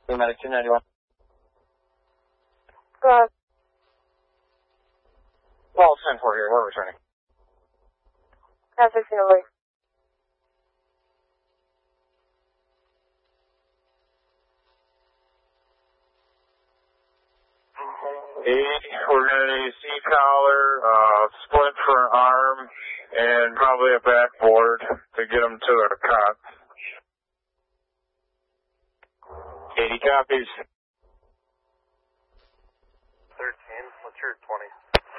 Medic 291. Go ahead. Well, 10-4 here. We're returning. 10-16 to Lake. We're going to need a C-collar, splint for an arm, and probably a backboard to get them to their cot. 80 copies. 13, what's your 20?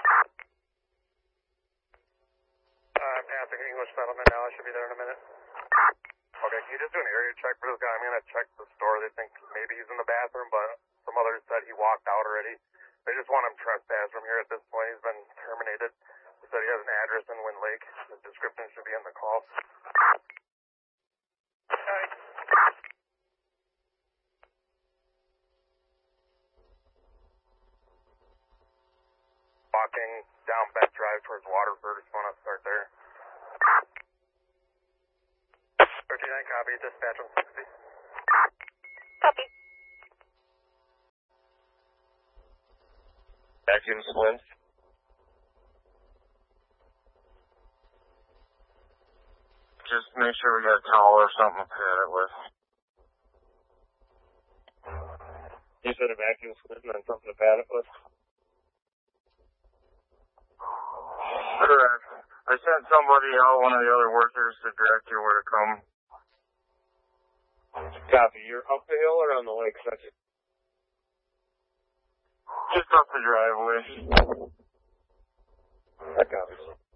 I'm passing English settlement now, I should be there in a minute. Okay, can you just do an area check for this guy? I'm going to check the store. They think maybe he's in the bathroom, but some others said he walked out already. They just want him trespassed from here at this point. He's been terminated. They said he has an address in Wind Lake. The description should be in the call. Walking down Beck Drive towards Waterford. Just want to start there. 39 copy. Dispatch on 60. Copy. Vacuum splint. Just make sure we got a towel or something to pat it with. You said a vacuum splint and then something to pat it with? Correct. I sent somebody out, one of the other workers, to direct you where to come. Copy. You're up the hill or on the lake section? Just up the driveway. That copies.